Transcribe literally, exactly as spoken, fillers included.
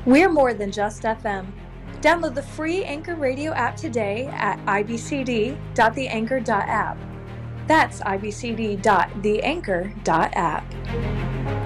We're more than just F M. Download the free Anchor Radio app today at i b c d dot the anchor dot app. That's i b c d dot the anchor dot app.